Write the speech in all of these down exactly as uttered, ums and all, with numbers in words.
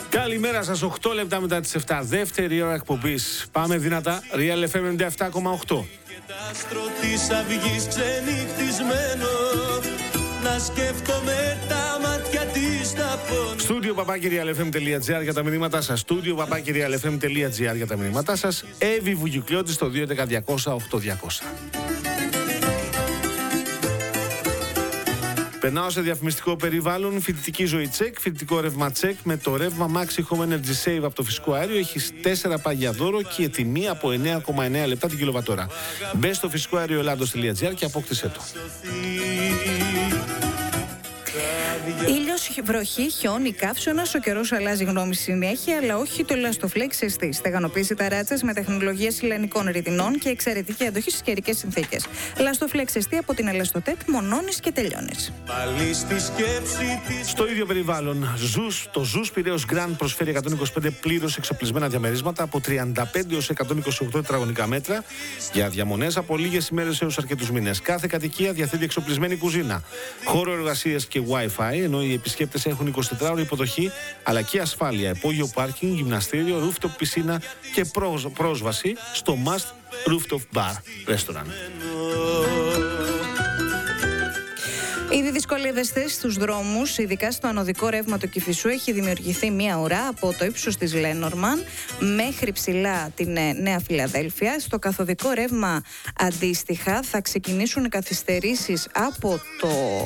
Καλημέρα σας, οκτώ λεπτά μετά τις επτά, δεύτερη ώρα εκπομπής. Πάμε δυνατά, Real εφ εμ ενενήντα επτά κόμμα οκτώ. Και τα άστρο της αυγής ξενυχτισμένο, να σκέφτομαι τα μάτια της να πονώ. Στούντιο παπάκι real εφ εμ τελεία τζι άρ για τα μηνύματά σας. Στούντιο παπάκι real εφ εμ τελεία τζι άρ για τα μηνύματά σας. Εύη Βουγιουκλιώτη στο δύο έντεκα διακόσια οκτώ διακόσια. Περνάω σε διαφημιστικό περιβάλλον. Φοιτητική ζωή τσεκ, φοιτητικό ρεύμα τσεκ με το ρεύμα Maxi Home Energy Save από το φυσικό αέριο. Έχεις τέσσερα πάγια δώρο και τιμή από εννέα κόμμα εννέα λεπτά την κιλοβατόρα. Μπες στο φυσικό αέριο Ελλάδος τελεία τζι άρ και απόκτησέ το. Ήλιος, βροχή, χιόνι, καύσωνας, ο καιρός αλλάζει γνώμη συνέχεια, αλλά όχι το Elastoflex εστί. Στεγανοποίηση ταράτσας με τεχνολογία συλλανικών ρητινών και εξαιρετική αντοχή στις καιρικές συνθήκες. Elastoflex εστί από την Elastotep, μονώνεις και τελειώνεις. Στο ίδιο περιβάλλον, Ζους, το Ζους Πειραίος Grand προσφέρει εκατόν είκοσι πέντε πλήρως εξοπλισμένα διαμερίσματα από τριάντα πέντε έως εκατόν είκοσι οκτώ τετραγωνικά μέτρα για διαμονές από λίγες ημέρες έως αρκετούς μήνες. Κάθε κατοικία διαθέτει εξοπλισμένη κουζίνα, χώρο εργασίας και Wi-Fi, ενώ οι επισκέπτες έχουν εικοσιτετράωρη υποδοχή αλλά και ασφάλεια, υπόγειο πάρκινγκ, γυμναστήριο, rooftop πισίνα και πρόσβαση στο Must Rooftop Bar Restaurant. Ήδη δυσκολεύεστε στους δρόμους, ειδικά στο ανωδικό ρεύμα του Κηφισού. Έχει δημιουργηθεί μία ουρά από το ύψος της Λένορμαν μέχρι ψηλά την Νέα Φιλαδέλφια. Στο καθοδικό ρεύμα αντίστοιχα θα ξεκινήσουν καθυστερήσεις από το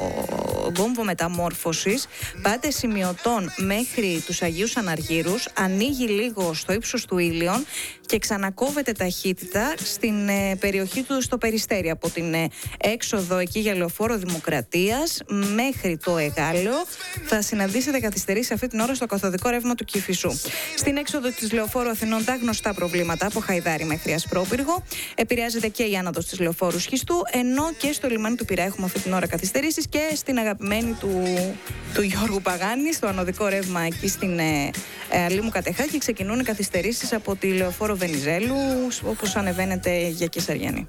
κόμβο μεταμόρφωσης, πάτε σημειωτών μέχρι τους Αγίους Αναργύρους, ανοίγει λίγο στο ύψος του Ήλιον και ξανακόβεται ταχύτητα στην ε, περιοχή του στο Περιστέρι, από την ε, έξοδο εκεί για Λεωφόρο Δημοκρατίας μέχρι το Εγάλεο. Θα συναντήσετε καθυστερήσει αυτή την ώρα στο καθοδικό ρεύμα του Κηφισού. Στην έξοδο της Λεωφόρου Αθηνών τα γνωστά προβλήματα από Χαϊδάρη μέχρι Ασπρόπυργο. Επηρεάζεται και η άνοδος της Λεωφόρου Σχιστού, ενώ και στο λιμάνι του Πειραιά έχουμε αυτή την ώρα καθυστερήσεις και στην αγαπημένη του, του Γιώργου Παγάνη, στο ανωδικό ρεύμα εκεί στην ε, ε, Αλήμου Κατεχάκη, ξεκινούν οι καθυστερήσεις από τη Λεωφόρο Βενιζέλου, όπως ανεβαίνετε για Κεσαριανή.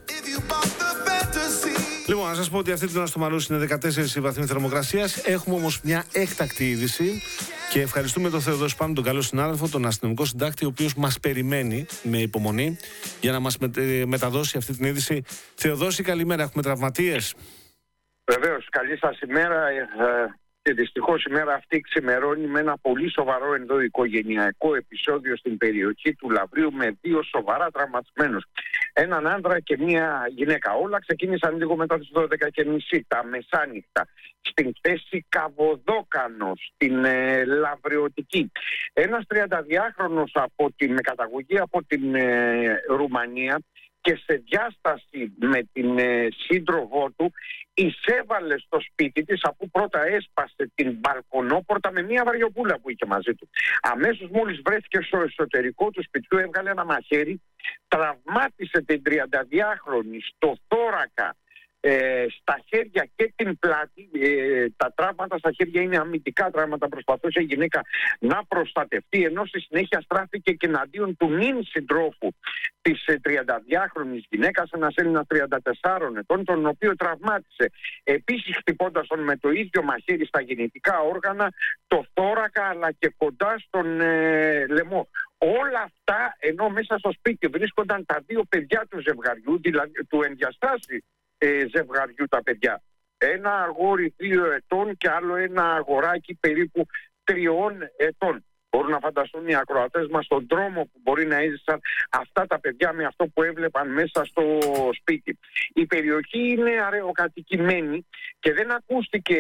Λοιπόν, να σας πω ότι αυτή την ώρα στο Μαρούσι είναι δεκατέσσερις οι βαθμοί θερμοκρασίας. Έχουμε όμως μια έκτακτη είδηση και ευχαριστούμε τον Θεοδόση Πάνου, τον καλό συνάδελφο, τον αστυνομικό συντάκτη, ο οποίος μας περιμένει με υπομονή για να μας μεταδώσει αυτή την είδηση. Θεοδόση, καλημέρα. Έχουμε τραυματίες? Βεβαίως, καλή σας ημέρα. Ε, και δυστυχώς η μέρα αυτή ξημερώνει με ένα πολύ σοβαρό ενδοοικογενειακό επεισόδιο στην περιοχή του Λαβρίου με δύο σοβαρά τραυματισμένους. Έναν άντρα και μία γυναίκα. Όλα ξεκίνησαν λίγο μετά τις δώδεκα και μισή τα μεσάνυχτα στην θέση Καβοδόκανο, στην ε, Λαβριωτική. Ένας τριανταδυάχρονος από τη, με καταγωγή από την ε, Ρουμανία και σε διάσταση με την ε, σύντροφό του εισέβαλε στο σπίτι της, αφού πρώτα έσπασε την μπαλκονόπορτα με μια βαριοπούλα που είχε μαζί του. Αμέσως μόλις βρέθηκε στο εσωτερικό του σπιτιού έβγαλε ένα μαχαίρι, τραυμάτισε την τριανταδυάχρονη στο θώρακα, Ε, στα χέρια και την πλάτη. Ε, τα τραύματα στα χέρια είναι αμυντικά τραύματα. Προσπαθούσε η γυναίκα να προστατευτεί, ενώ στη συνέχεια στράφηκε και εναντίον του νυν συντρόφου της ε, τριανταδυάχρονης γυναίκας, ένας Έλληνας τριάντα τεσσάρων ετών, τον οποίο τραυμάτισε επίσης χτυπώντας τον με το ίδιο μαχαίρι στα γεννητικά όργανα, το θώρακα αλλά και κοντά στον ε, λαιμό. Όλα αυτά ενώ μέσα στο σπίτι βρίσκονταν τα δύο παιδιά του ζευγαριού, δηλαδή του ενδιαστάσει Ε, ζευγαριού τα παιδιά. Ένα αγόρι δύο ετών και άλλο ένα αγοράκι περίπου τριών ετών. Μπορούν να φανταστούν οι ακροατές μας τον τρόμο που μπορεί να έζησαν αυτά τα παιδιά με αυτό που έβλεπαν μέσα στο σπίτι. Η περιοχή είναι αραιοκατοικημένη και δεν ακούστηκε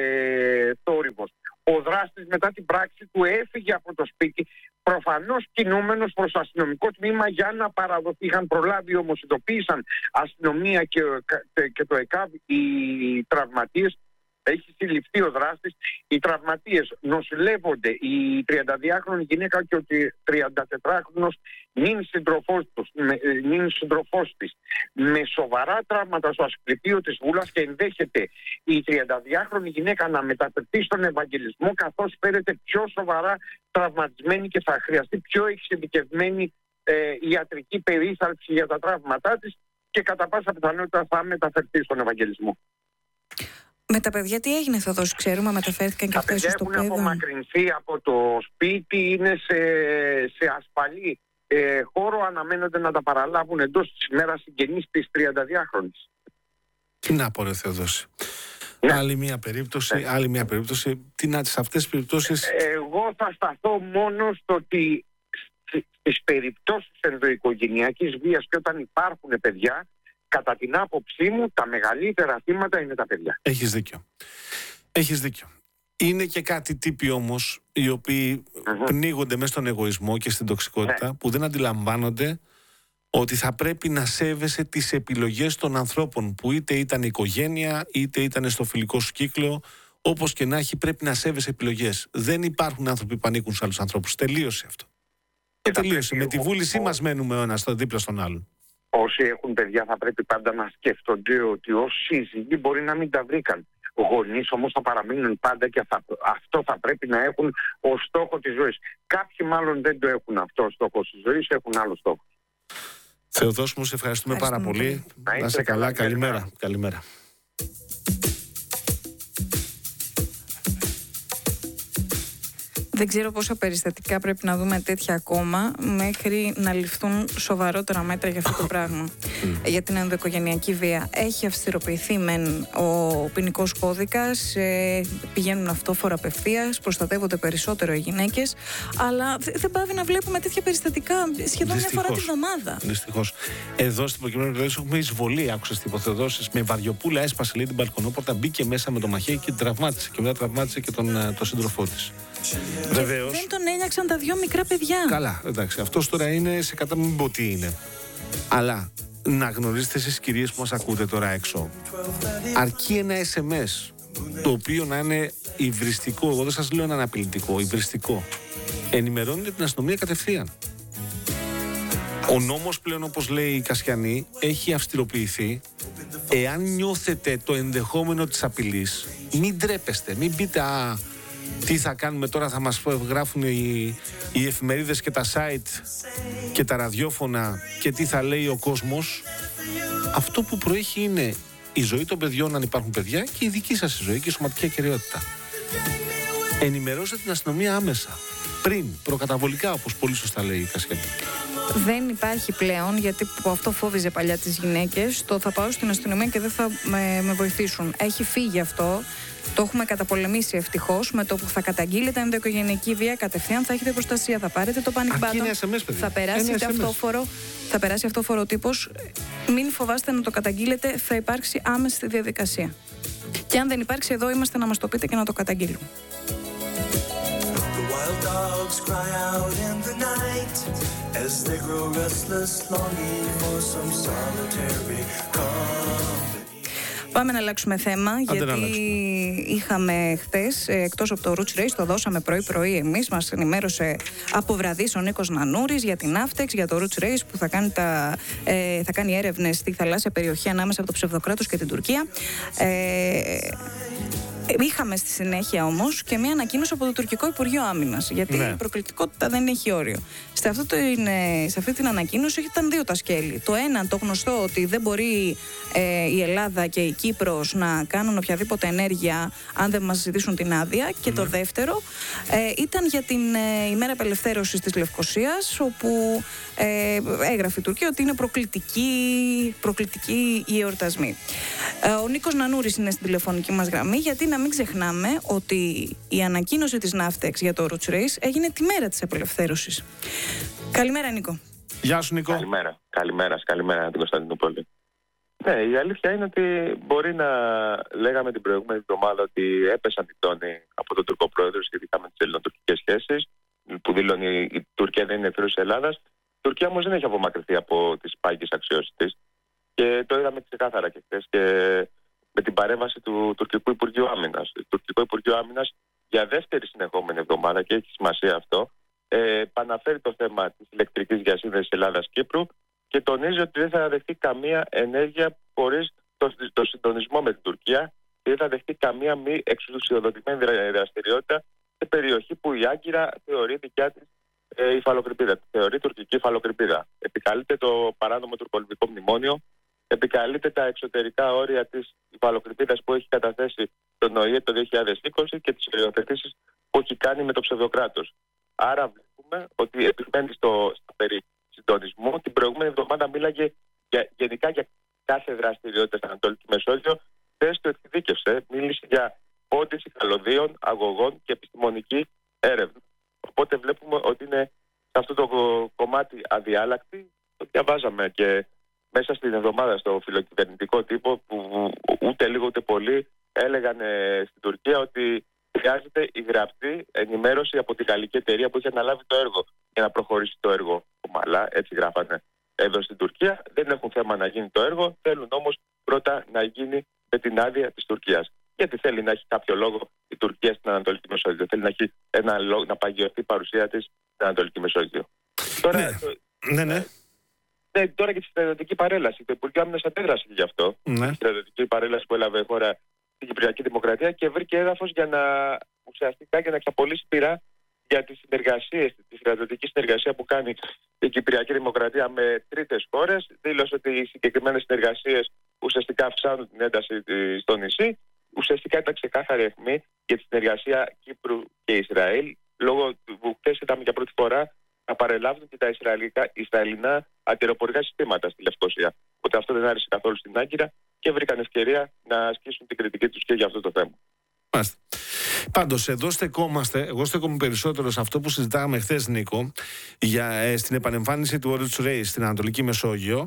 ε, θόρυβος. Ο δράστης μετά την πράξη του έφυγε από το σπίτι, προφανώς κινούμενος προς το αστυνομικό τμήμα για να παραδοθεί. Είχαν προλάβει όμως, ειδοποίησαν αστυνομία και, και το ΕΚΑΒ οι τραυματίες. Έχει συλληφθεί ο δράστης. Οι τραυματίες νοσηλεύονται, η τριανταδυάχρονη γυναίκα και ο τριαντατετράχρονος νυν συντροφός, τους, με, νυν συντροφός της, με σοβαρά τραύματα στο ασκληπείο της βούλας, και ενδέχεται η τριανταδυάχρονη γυναίκα να μεταφερθεί στον Ευαγγελισμό, καθώς φέρεται πιο σοβαρά τραυματισμένη και θα χρειαστεί πιο εξειδικευμένη ε, ιατρική περίθαλψη για τα τραύματά της και κατά πάσα πιθανότητα θα μεταφερθεί στον Ευαγγελισμό. Με τα παιδιά τι έγινε, Θεοδόση, ξέρουμε, μεταφέρθηκαν και αυτά στο παιδό. Έχουν απομακρυνθεί από το σπίτι, είναι σε, σε ασφαλή ε, χώρο, αναμένονται να τα παραλάβουν εντός της ημέρας συγγενείς της τριανταδυάχρονης. Τι να πω, ρε Θεοδόση. Ναι. Άλλη μια περίπτωση, ναι. άλλη μια περίπτωση. Τι να τις αυτές τις περιπτώσεις. Εγώ θα σταθώ μόνο στο ότι στις περιπτώσεις ενδοοικογενειακής βίας και όταν υπάρχουν παιδιά, κατά την άποψή μου, τα μεγαλύτερα θύματα είναι τα παιδιά. Έχεις δίκιο. Έχεις δίκιο. Είναι και κάτι τύποι όμως, οι οποίοι mm-hmm. πνίγονται μέσα στον εγωισμό και στην τοξικότητα, ναι. που δεν αντιλαμβάνονται ότι θα πρέπει να σέβεσαι τις επιλογές των ανθρώπων, που είτε ήταν οικογένεια, είτε ήταν στο φιλικό σου κύκλο, όπως και να έχει, πρέπει να σέβεσαι επιλογές. Δεν υπάρχουν άνθρωποι που ανήκουν σε άλλους ανθρώπους. Τελείωσε αυτό. Και τελείωσε. Με τη βούλησή μας μένουμε ο ένας δίπλα στον άλλον. Όσοι έχουν παιδιά θα πρέπει πάντα να σκέφτονται ότι ως σύζυγοι μπορεί να μην τα βρήκαν. Γονείς όμως θα παραμείνουν πάντα και θα, αυτό θα πρέπει να έχουν ως στόχο της ζωής. Κάποιοι μάλλον δεν το έχουν αυτό ως στόχο της ζωής, έχουν άλλο στόχο. Θεοδόση μου, σε ευχαριστούμε, ευχαριστούμε πάρα πολύ. Να είστε καλά, καλά. Καλημέρα. Καλημέρα. Δεν ξέρω πόσα περιστατικά πρέπει να δούμε τέτοια ακόμα μέχρι να ληφθούν σοβαρότερα μέτρα για αυτό το πράγμα. Mm. Για την ενδοοικογενειακή βία. Έχει αυστηροποιηθεί μεν ο ποινικός κώδικας, ε, πηγαίνουν αυτόφορα απευθείας, προστατεύονται περισσότερο οι γυναίκες, αλλά δεν πάβει να βλέπουμε τέτοια περιστατικά σχεδόν μια φορά τη βδομάδα. Δυστυχώς. Εδώ στην προκειμένη περίπτωση έχουμε εισβολή, άκουσες τις υποθεδόσεις, με βαριοπούλα έσπασε λέει την μπαλκονόπορτα, μπήκε μέσα με το μαχαίρι και την τραυμάτισε. Και μετά τραυμάτισε και τον, τον σύντροφό της. Βεβαίως. Δεν τον ένιαξαν τα δυο μικρά παιδιά. Καλά, εντάξει. Αυτός τώρα είναι σε κατά μην πω τι είναι. Αλλά να γνωρίζετε εσείς κυρίες που μας ακούτε τώρα έξω, αρκεί ένα ες εμ ες το οποίο να είναι υβριστικό. Εγώ δεν σας λέω ένα αναπηλητικό, υβριστικό. Ενημερώνετε την αστυνομία κατευθείαν. Ο νόμος πλέον, όπως λέει η Κασιανή, έχει αυστηροποιηθεί. Εάν νιώθετε το ενδεχόμενο της απειλής, μην ντρέπεστε, μην πείτε «Α, τι θα κάνουμε τώρα, θα μας γράφουν οι, οι εφημερίδες και τα site και τα ραδιόφωνα και τι θα λέει ο κόσμος». Αυτό που προέχει είναι η ζωή των παιδιών, αν υπάρχουν παιδιά, και η δική σας ζωή και η σωματική ακεραιότητα. Ενημερώστε την αστυνομία άμεσα, πριν, προκαταβολικά, όπως πολύ σωστά λέει η Κασιανή. Δεν υπάρχει πλέον, γιατί αυτό φόβιζε παλιά τις γυναίκες, το θα πάω στην αστυνομία και δεν θα με, με βοηθήσουν. Έχει φύγει αυτό. Το έχουμε καταπολεμήσει ευτυχώς. Με το που θα καταγγείλετε ενδοοικογενειακή βία, κατευθείαν θα έχετε προστασία, θα πάρετε το panic button, θα περάσει αυτόφορο, θα περάσει αυτόφορο τύπος. Μην φοβάστε να το καταγγείλετε, θα υπάρξει άμεση διαδικασία. Και αν δεν υπάρξει, εδώ είμαστε να μας το πείτε και να το καταγγείλουμε. Πάμε να αλλάξουμε θέμα. Άντε, γιατί είχαμε χτες, εκτός από το Roots Race, το δώσαμε πρωί-πρωί εμείς, μας ενημέρωσε από βραδύς ο Νίκος Νανούρης για την Ναύτεξ, για το Roots Race που θα κάνει, τα, ε, θα κάνει έρευνες στη θαλάσσια περιοχή ανάμεσα από το Ψευδοκράτος και την Τουρκία. Ε, Είχαμε στη συνέχεια όμως και μια ανακοίνωση από το τουρκικό Υπουργείο Άμυνας, γιατί ναι. η προκλητικότητα δεν έχει όριο. Σε, αυτό το είναι, σε αυτή την ανακοίνωση ήταν δύο τα σκέλη. Το ένα, το γνωστό ότι δεν μπορεί ε, η Ελλάδα και η Κύπρος να κάνουν οποιαδήποτε ενέργεια αν δεν μας ζητήσουν την άδεια. Και ναι. το δεύτερο ε, ήταν για την ε, ημέρα απελευθέρωσης της Λευκωσίας, όπου ε, έγραφε η Τουρκία ότι είναι προκλητική, προκλητική οι εορτασμοί. Ε, ο Νίκος Νανούρης είναι στην τηλεφωνική μας γραμμή, γιατί να μην ξεχνάμε ότι η ανακοίνωση της Ναύτεξ για το Roots Race έγινε τη μέρα της απελευθέρωσης. Καλημέρα, Νίκο. Γεια σου, Νίκο. Καλημέρα. Καλημέρα, καλημέρα την Κωνσταντινούπολη. Ναι, η αλήθεια είναι ότι μπορεί να λέγαμε την προηγούμενη εβδομάδα ότι έπεσαν οι τόνοι από τον Τουρκό πρόεδρο σχετικά με τις ελληνοτουρκικές σχέσεις, που δηλώνει η Τουρκία δεν είναι φίλος της Ελλάδας. Η Τουρκία όμως δεν έχει απομακρυνθεί από τις πάγιες αξιώσεις της. Και το είδαμε ξεκάθαρα και χθες και με την παρέμβαση του Τουρκικού Υπουργείου Άμυνας. Το Τουρκικό Υπουργείο Άμυνας για δεύτερη συνεχόμενη εβδομάδα, και έχει σημασία αυτό, ε, επαναφέρει το θέμα της ηλεκτρικής διασύνδεσης Ελλάδας-Κύπρου και τονίζει ότι δεν θα δεχτεί καμία ενέργεια χωρίς το, το συντονισμό με την Τουρκία και δεν θα δεχτεί καμία μη εξουσιοδοτημένη δραστηριότητα σε περιοχή που η Άγκυρα θεωρεί δικιά της ε, υφαλοκρηπίδα. Θεωρεί τουρκική υφαλοκρηπίδα. Επικαλείται το παράνομο τουρκολιβικό μνημόνιο επικαλείται τα εξωτερικά όρια της υφαλοκρηπίδας που έχει καταθέσει τον ΟΗΕ το δύο χιλιάδες είκοσι και τις υιοθετήσεις που έχει κάνει με το ψευδοκράτος. Άρα βλέπουμε ότι επιμένει στο, στο περί συντονισμού. Την προηγούμενη εβδομάδα μίλαγε για, γενικά για κάθε δραστηριότητα στην Ανατολική Μεσόγειο. Χθες το εκδίκευσε, μίλησε για πόντιση καλωδίων, αγωγών και επιστημονική έρευνα. Οπότε βλέπουμε ότι είναι σε αυτό το κομμάτι αδιάλακτη. Το διαβάζαμε και μέσα στην εβδομάδα στο φιλοκυβερνητικό τύπο, που ούτε λίγο ούτε πολύ έλεγαν στην Τουρκία ότι χρειάζεται η γραπτή ενημέρωση από την γαλλική εταιρεία που είχε αναλάβει το έργο για να προχωρήσει το έργο ομαλά. Έτσι γράφανε εδώ στην Τουρκία. Δεν έχουν θέμα να γίνει το έργο, θέλουν όμως πρώτα να γίνει με την άδεια της Τουρκίας. Γιατί θέλει να έχει κάποιο λόγο η Τουρκία στην Ανατολική Μεσόγειο. Θέλει να έχει ένα λόγο, να παγιωθεί η παρουσία της στην Ανατολική Μεσόγειο. Τώρα, ναι. Το... ναι, ναι. Ναι, τώρα και τη στρατιωτική παρέλαση. Το Υπουργείο Άμυνας αντέδρασε γι' αυτό. Ναι. Η στρατιωτική παρέλαση που έλαβε η χώρα στην Κυπριακή Δημοκρατία και βρήκε έδαφος για να ουσιαστικά για να εξαπολύσει πειρά για τις συνεργασίες, τη στρατιωτική συνεργασία που κάνει η Κυπριακή Δημοκρατία με τρίτες χώρες. Δήλωσε ότι οι συγκεκριμένες συνεργασίες ουσιαστικά αυξάνουν την ένταση στο νησί. Ουσιαστικά ήταν ξεκάθαρη αιχμή για τη συνεργασία Κύπρου και Ισραήλ, λόγω του χθες είδαμε για πρώτη φορά να παρελάβουν και τα Ισραηλινά αντιεροπορικά συστήματα στη Λευκοσία. Οπότε αυτό δεν άρεσε καθόλου στην Άγκυρα και βρήκαν ευκαιρία να ασκήσουν την κριτική τους και για αυτό το θέμα. Μάλιστα. Πάντως, εδώ στεκόμαστε, εγώ στεκόμαι περισσότερο σε αυτό που συζητάγαμε χθες, Νίκο, για, ε, στην επανεμφάνιση του Oruç Reis στην Ανατολική Μεσόγειο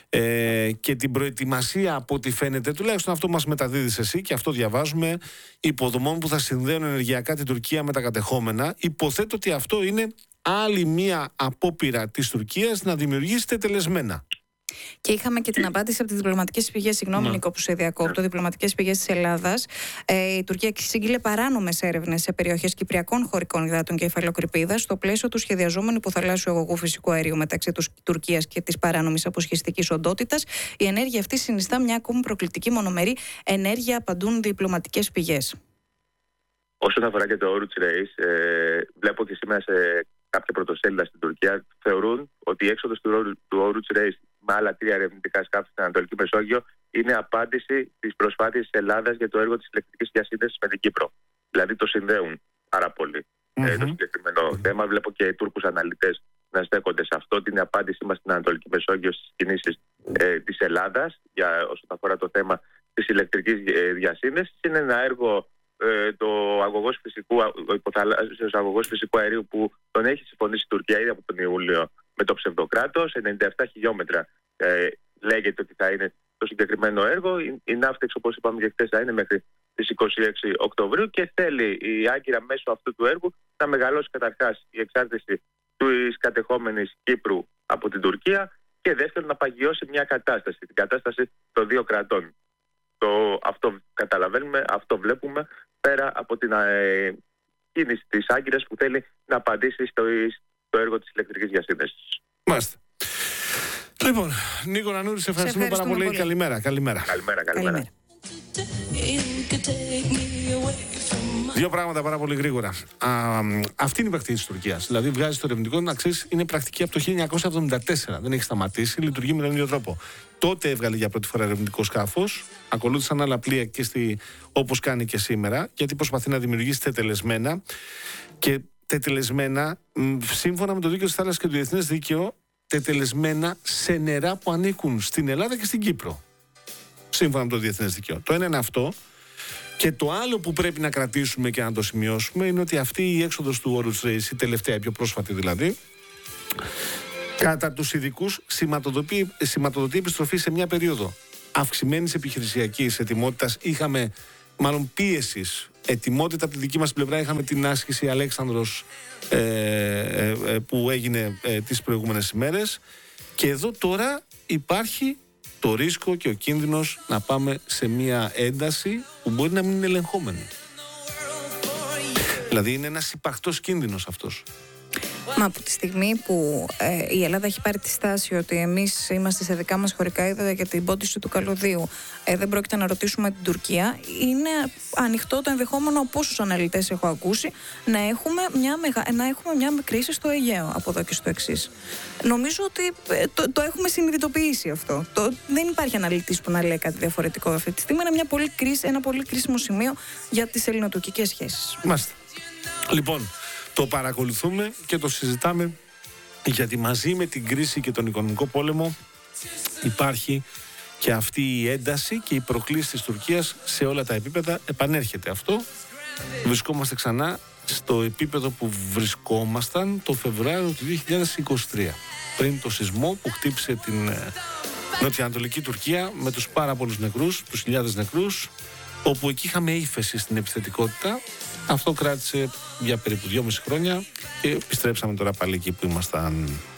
ε, και την προετοιμασία, από ό,τι φαίνεται, τουλάχιστον αυτό μας μεταδίδεις εσύ και αυτό διαβάζουμε, υποδομών που θα συνδέουν ενεργειακά την Τουρκία με τα κατεχόμενα. Υποθέτω ότι αυτό είναι άλλη μία απόπειρα της Τουρκίας να δημιουργήσει τετελεσμένα. Και είχαμε και την απάντηση από τις διπλωματικές πηγές, συγγνώμη Νίκο που σε διακόπτω, διπλωματικές πηγές της Ελλάδας. Ε, η Τουρκία εξήγηλε παράνομες έρευνες σε περιοχές κυπριακών χωρικών υδάτων και υφαλοκρηπίδας στο πλαίσιο του σχεδιαζόμενου υποθαλάσσιου αγωγού φυσικού αερίου μεταξύ της Τουρκίας και της παράνομης αποσχιστικής οντότητας. Η ενέργεια αυτή συνιστά μια ακόμη προκλητική μονομερή ενέργεια, απαντούν διπλωματικές πηγές. Όσον αφορά και το Oruç Reis, ε, βλέπω και σήμερα σε κάποια πρωτοσέλιδα στην Τουρκία θεωρούν ότι η έξοδος του, του Oruç Reis με άλλα τρία ερευνητικά σκάφη στην Ανατολική Μεσόγειο είναι απάντηση στις προσπάθειες της Ελλάδας για το έργο της ηλεκτρικής διασύνδεσης με την Κύπρο. Δηλαδή το συνδέουν πάρα πολύ mm-hmm. ε, το συγκεκριμένο mm-hmm. θέμα. Βλέπω και οι Τούρκους αναλυτές να στέκονται σε αυτό. Την απάντησή μας στην Ανατολική Μεσόγειο στις κινήσεις ε, της Ελλάδας για όσον αφορά το θέμα της ηλεκτρικής ε, διασύνδεσης. Είναι ένα έργο, ε, το αγωγός φυσικού, ο υποθαλάσσιος αγωγός φυσικού αερίου που τον έχει συμφωνήσει η Τουρκία ήδη από τον Ιούλιο με το ψευδοκράτος, ενενήντα επτά χιλιόμετρα ε, λέγεται ότι θα είναι το συγκεκριμένο έργο. Η, η ναύτεξ, όπως είπαμε και χθες, θα είναι μέχρι τις είκοσι έξι Οκτωβρίου και θέλει η Άγκυρα μέσω αυτού του έργου να μεγαλώσει καταρχάς η εξάρτηση της κατεχόμενης Κύπρου από την Τουρκία και δεύτερον να παγιώσει μια κατάσταση, την κατάσταση των δύο κρατών. Το, αυτό καταλαβαίνουμε, αυτό βλέπουμε πέρα από την ε, κίνηση της Άγκυρας που θέλει να απαντήσει στο το έργο της ηλεκτρικής διασύνδεσης. Μάλιστα. Λοιπόν, Νίκο Νανούρη, σε ευχαριστούμε, πάρα πολύ. πολύ. Καλημέρα, καλημέρα. Καλημέρα, καλημέρα. Δύο πράγματα πάρα πολύ γρήγορα. Α, αυτή είναι η πρακτική της Τουρκίας. Δηλαδή, βγάζει το ερευνητικό, να ξέρεις, είναι πρακτική από το χίλια εννιακόσια εβδομήντα τέσσερα. Δεν έχει σταματήσει, λειτουργεί με τον ίδιο τρόπο. Τότε έβγαλε για πρώτη φορά ερευνητικό σκάφος. Ακολούθησαν άλλα πλοία και στη, όπως κάνει και σήμερα, γιατί προσπαθεί να δημιουργήσει τετελεσμένα. Και τετελεσμένα, σύμφωνα με το δίκαιο της θάλασσας και το διεθνές δίκαιο, τετελεσμένα σε νερά που ανήκουν στην Ελλάδα και στην Κύπρο. Σύμφωνα με το διεθνές δίκαιο. Το ένα είναι αυτό. Και το άλλο που πρέπει να κρατήσουμε και να το σημειώσουμε είναι ότι αυτή η έξοδος του Oruç Reis, η τελευταία, η πιο πρόσφατη δηλαδή, κατά τους ειδικούς σηματοδοτεί, σηματοδοτεί επιστροφή σε μια περίοδο αυξημένης επιχειρησιακής ετοιμότητας. Είχαμε μάλλον πίεσης, ετοιμότητα από τη δική μας πλευρά. Είχαμε την άσκηση Αλέξανδρος ε, ε, ε, που έγινε ε, τις προηγούμενες ημέρες. Και εδώ τώρα υπάρχει το ρίσκο και ο κίνδυνος να πάμε σε μια ένταση που μπορεί να μην είναι ελεγχόμενη. Δηλαδή είναι ένας υπαρκτός κίνδυνος αυτός. Μα από τη στιγμή που ε, η Ελλάδα έχει πάρει τη στάση ότι εμείς είμαστε σε δικά μας χωρικά ύδατα για την πόντιση του καλωδίου, ε, δεν πρόκειται να ρωτήσουμε την Τουρκία, είναι ανοιχτό το ενδεχόμενο, από όσους αναλυτές έχω ακούσει, να έχουμε μια, μεγα... να έχουμε μια κρίση στο Αιγαίο από εδώ και στο εξής. Νομίζω ότι ε, το, το έχουμε συνειδητοποιήσει αυτό. Το, δεν υπάρχει αναλυτής που να λέει κάτι διαφορετικό αυτή τη στιγμή. Είναι μια πολύ κρίση, ένα πολύ κρίσιμο σημείο για τις ελληνοτουρκικές σχέσεις. Μάλιστα. Λοιπόν, το παρακολουθούμε και το συζητάμε, γιατί μαζί με την κρίση και τον οικονομικό πόλεμο υπάρχει και αυτή η ένταση και η προκλήση της Τουρκίας σε όλα τα επίπεδα. Επανέρχεται αυτό. Βρισκόμαστε ξανά στο επίπεδο που βρισκόμασταν το Φεβρουάριο του δύο χιλιάδες είκοσι τρία, πριν το σεισμό που χτύπησε την νοτιοανατολική Τουρκία με τους πάρα πολλούς νεκρούς, τους χιλιάδες νεκρούς, όπου εκεί είχαμε ύφεση στην επιθετικότητα. Αυτό κράτησε για περίπου δυόμιση χρόνια και επιστρέψαμε τώρα πάλι εκεί που ήμασταν